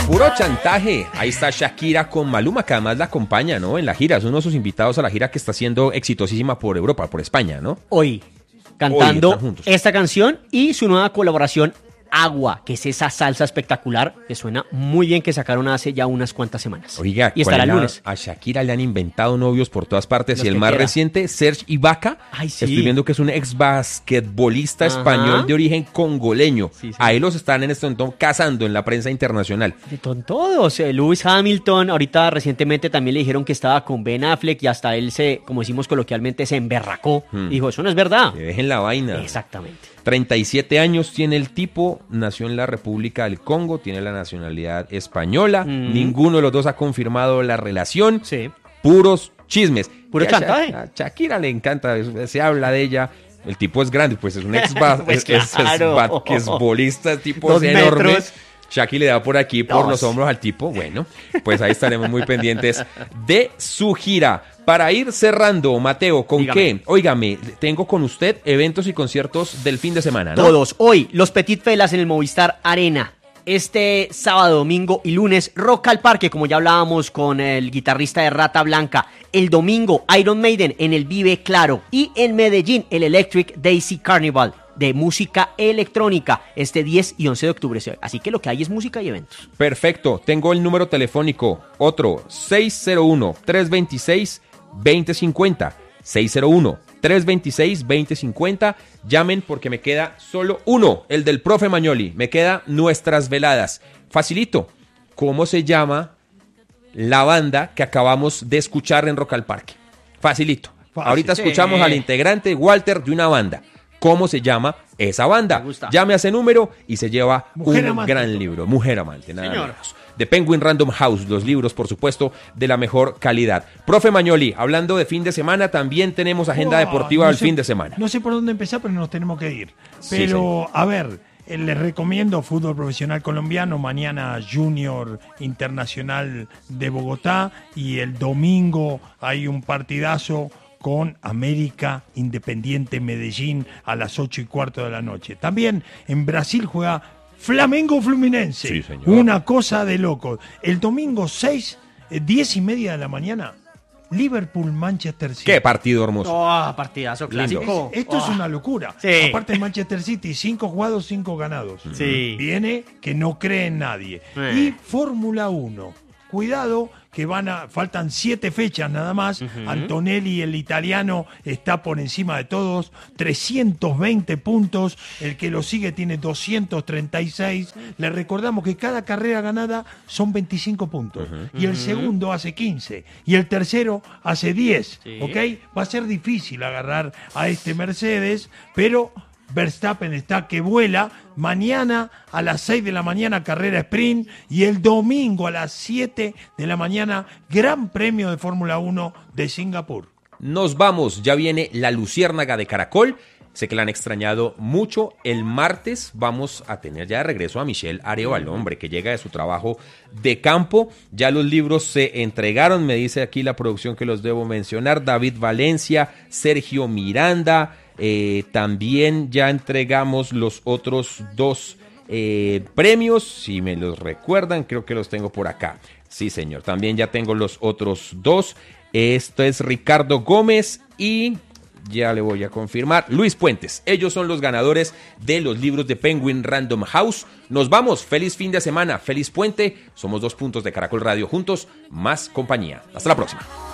Puro chantaje. Ahí está Shakira con Maluma, que además la acompaña, ¿no? En la gira. Es uno de sus invitados a la gira que está siendo exitosísima por Europa, por España, ¿no? Hoy, cantando están juntos. esta canción y su nueva colaboración, Agua, que es esa salsa espectacular que suena muy bien, que sacaron hace ya unas cuantas semanas. Oiga, y estará el lunes. A Shakira le han inventado novios por todas partes. Los Y el que más quiera. reciente, Serge Ibaka. Ay, sí. Estoy viendo que es un ex basquetbolista Ajá. español de origen congoleño. Sí, sí. Ahí los están en este momento cazando en la prensa internacional. Con todos, Lewis Hamilton, ahorita recientemente también le dijeron que estaba con Ben Affleck y hasta él como decimos coloquialmente, se emberracó. Dijo, eso no es verdad. Que dejen la vaina. Exactamente. 37 años tiene el tipo, nació en la República del Congo, tiene la nacionalidad española. Ninguno de los dos ha confirmado la relación. Sí. Puros chismes. Puro Y chantaje. A Shakira le encanta, se habla de ella. El tipo es grande, pues es un ex Pues claro. basquetbolista, el tipo 2 es enorme. metros. Shakira le da por aquí, por Dos. los hombros al tipo. Bueno, pues ahí estaremos muy pendientes de su gira. Para ir cerrando, Mateo, ¿con Dígame. qué? Óigame, tengo con usted eventos y conciertos del fin de semana, ¿no? Todos. Hoy, los Petit Felas en el Movistar Arena. Este sábado, domingo y lunes, Rock al Parque, como ya hablábamos con el guitarrista de Rata Blanca. El domingo, Iron Maiden en el Vive Claro. Y en Medellín, el Electric Daisy Carnival de música electrónica, este 10 y 11 de octubre. Así que lo que hay es música y eventos. Perfecto, tengo el número telefónico, otro, 601-326-2050. 601-326-2050. Llamen porque me queda solo uno, el del profe Magnoli. Me queda Nuestras Veladas. Facilito. ¿Cómo se llama la banda que acabamos de escuchar en Rock al Parque? Facilito. Fácil. Ahorita escuchamos al integrante Walter de una banda. ¿Cómo se llama esa banda? Me gusta. Llame a ese número y se lleva Mujer un Amante. gran libro. Mujer Amante, nada Señor. menos. De Penguin Random House, los libros, por supuesto, de la mejor calidad. Profe Magnoli, hablando de fin de semana, también tenemos agenda deportiva No del sé- fin de semana. No sé por dónde empezar, pero nos tenemos que ir. Sí, Pero, a ver, les recomiendo fútbol profesional colombiano. Mañana Junior Internacional de Bogotá. Y el domingo hay un partidazo con América Independiente Medellín a las 8:15 de la noche. También en Brasil juega Flamengo Fluminense. Sí, señor. Una cosa de loco. El domingo 10:30 de la mañana, Liverpool Manchester City. Qué partido hermoso. Oh, partidazo clásico. Esto es una locura. Sí. Aparte Manchester City, 5 jugados, 5 ganados. Sí. Viene que no cree en nadie. Eh. Y Fórmula 1. Cuidado que faltan 7 fechas nada más. Antonelli, el italiano, está por encima de todos. 320 puntos. El que lo sigue tiene 236. Le recordamos que cada carrera ganada son 25 puntos. Y el segundo hace 15. Y el tercero hace 10. Sí. ¿Ok? Va a ser difícil agarrar a este Mercedes, pero Verstappen está que vuela. Mañana a las 6 de la mañana carrera sprint y el domingo a las 7 de la mañana Gran Premio de Fórmula 1 de Singapur. Nos vamos, ya viene la Luciérnaga de Caracol. Sé que la han extrañado mucho. El martes vamos a tener ya de regreso a Michelle Arevalo, hombre, que llega de su trabajo de campo. Ya los libros se entregaron, me dice aquí la producción que los debo mencionar. David Valencia, Sergio Miranda. También ya entregamos los otros 2 premios. Si me los recuerdan, creo que los tengo por acá. Sí, señor. También ya tengo los otros 2. Esto es Ricardo Gómez y... ya le voy a confirmar, Luis Puentes. Ellos son los ganadores de los libros de Penguin Random House. Nos vamos, feliz fin de semana, feliz puente. Somos 2 puntos de Caracol Radio juntos, más compañía. Hasta la próxima.